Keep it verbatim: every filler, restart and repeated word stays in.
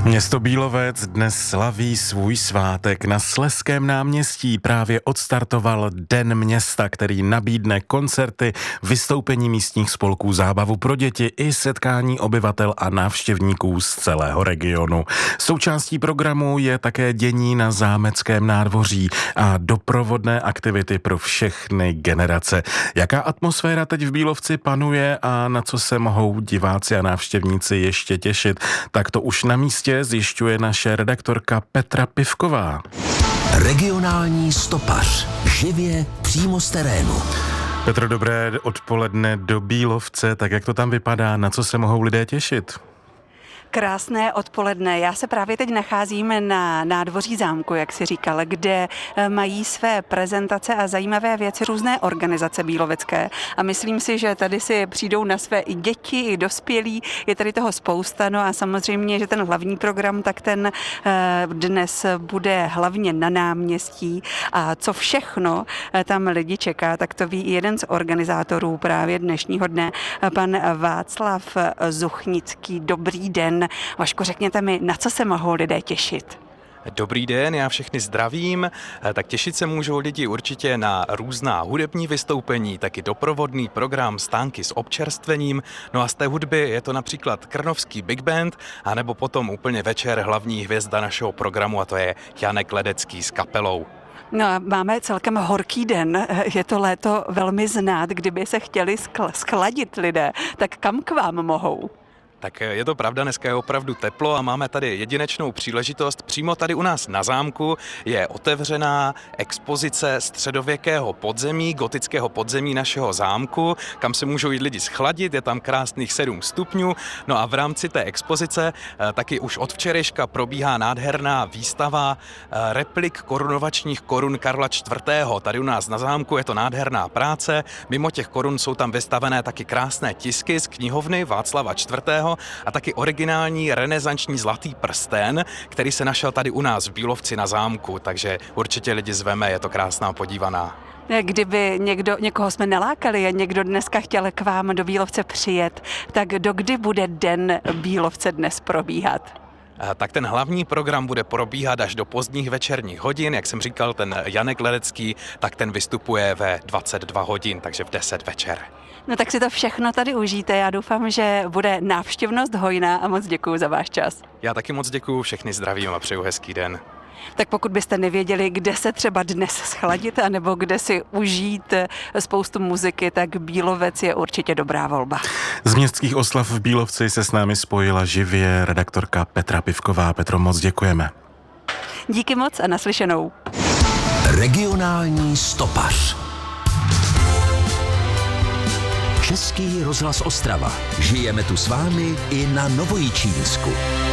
Město Bílovec dnes slaví svůj svátek. Na Slezském náměstí právě odstartoval Den města, který nabídne koncerty, vystoupení místních spolků, zábavu pro děti i setkání obyvatel a návštěvníků z celého regionu. Součástí programu je také dění na Zámeckém nádvoří a doprovodné aktivity pro všechny generace. Jaká atmosféra teď v Bílovci panuje a na co se mohou diváci a návštěvníci ještě těšit, tak to už na místě zjišťuje naše redaktorka Petra Pivková. Regionální stopař. Živě přímo z terénu. Petro, dobré odpoledne do Bílovce. Tak jak to tam vypadá? Na co se mohou lidé těšit? Krásné odpoledne. Já se právě teď nacházím na nádvoří zámku, jak si říkal, kde mají své prezentace a zajímavé věci různé organizace bílovecké. A myslím si, že tady si přijdou na své i děti, i dospělí. Je tady toho spousta. No a samozřejmě, že ten hlavní program, tak ten dnes bude hlavně na náměstí. A co všechno tam lidi čeká, tak to ví i jeden z organizátorů právě dnešního dne, pan Václav Zuchnický. Dobrý den. Vašku, řekněte mi, na co se mohou lidé těšit? Dobrý den, já všechny zdravím. Tak těšit se můžou lidi určitě na různá hudební vystoupení, taky doprovodný program stánky s občerstvením. No a z té hudby je to například Krnovský Big Band, anebo potom úplně večer hlavní hvězda našeho programu, a to je Janek Ledecký s kapelou. No a máme celkem horký den, je to léto velmi znát, kdyby se chtěli schladit lidé, tak kam k vám mohou? Tak je to pravda, dneska je opravdu teplo a máme tady jedinečnou příležitost. Přímo tady u nás na zámku je otevřená expozice středověkého podzemí, gotického podzemí našeho zámku, kam se můžou jít lidi schladit, je tam krásných sedm stupňů. No a v rámci té expozice taky už od včerejška probíhá nádherná výstava replik korunovačních korun Karla čtvrtého. Tady u nás na zámku je to nádherná práce. Mimo těch korun jsou tam vystavené taky krásné tisky z knihovny Václava čtvrtého. A taky originální renesanční zlatý prsten, který se našel tady u nás v Bílovci na zámku, takže určitě lidi zveme, je to krásná podívaná. Kdyby někdo, někoho jsme nalákali a někdo dneska chtěl k vám do Bílovce přijet, tak dokdy bude Den Bílovce dnes probíhat? Tak ten hlavní program bude probíhat až do pozdních večerních hodin. Jak jsem říkal, ten Janek Ledecký, tak ten vystupuje ve dvacet dva hodin, takže v deset večer. No tak si to všechno tady užijte. Já doufám, že bude návštěvnost hojná a moc děkuju za váš čas. Já taky moc děkuju, všechny zdravím a přeju hezký den. Tak pokud byste nevěděli, kde se třeba dnes schladit, anebo kde si užít spoustu muziky, tak Bílovec je určitě dobrá volba. Z městských oslav v Bílovci se s námi spojila živě redaktorka Petra Pivková. Petro, moc děkujeme. Díky moc a naslyšenou. Regionální stopař. Český rozhlas Ostrava. Žijeme tu s vámi i na Novojičínsku.